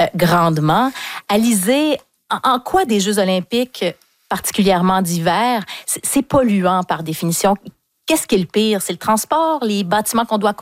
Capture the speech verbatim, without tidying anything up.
euh, grandement. Alizée, en, en quoi des Jeux olympiques, particulièrement d'hiver, c'est, c'est polluant par définition? Qu'est-ce qui est le pire? C'est le transport, les bâtiments qu'on doit